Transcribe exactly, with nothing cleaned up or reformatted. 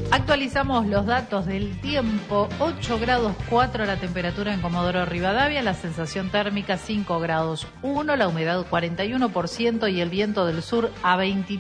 Actualizamos los datos del tiempo. Ocho grados cuatro la temperatura en Comodoro Rivadavia, la sensación térmica cinco grados uno, la humedad cuarenta y uno por ciento y el viento del sur a veintitrés.